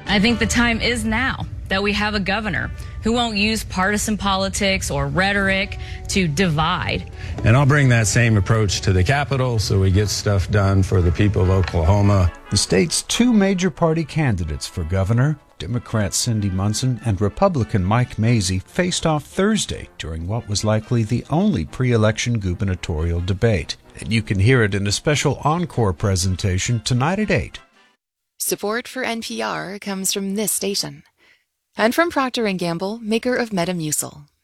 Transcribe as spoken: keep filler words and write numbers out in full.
I think the time is now that we have a governor who won't use partisan politics or rhetoric to divide. And I'll bring that same approach to the Capitol so we get stuff done for the people of Oklahoma. The state's two major party candidates for governor, Democrat Cindy Munson and Republican Mike Mazzei, faced off Thursday during what was likely the only pre-election gubernatorial debate. And you can hear it in a special encore presentation tonight at eight. Support for N P R comes from this station and from Procter and Gamble, maker of Metamucil.